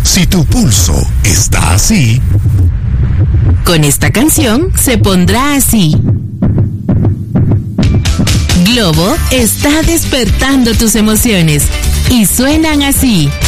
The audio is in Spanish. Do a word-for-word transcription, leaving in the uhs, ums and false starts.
Si tu pulso está así, con esta canción se pondrá así. Globo está despertando tus emociones y suenan así.